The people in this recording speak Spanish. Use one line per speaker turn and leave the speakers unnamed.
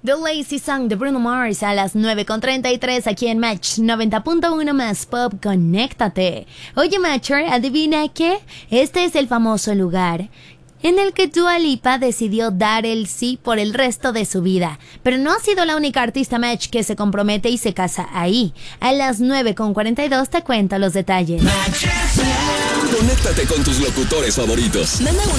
The Lazy Song de Bruno Mars a las 9:33 aquí en Match 90.1 más Pop. Conéctate. Oye, Matcher, ¿adivina qué? Este es el famoso lugar en el que Dua Lipa decidió dar el sí por el resto de su vida. Pero no ha sido la única artista Match que se compromete y se casa ahí. A las 9:42 te cuento los detalles.
Conéctate con tus locutores favoritos.